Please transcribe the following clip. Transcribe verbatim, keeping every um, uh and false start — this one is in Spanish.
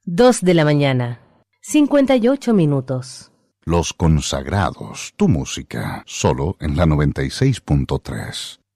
Dos de la mañana, cincuenta y ocho minutos. Los Consagrados, tu música, solo en la noventa y seis punto tres.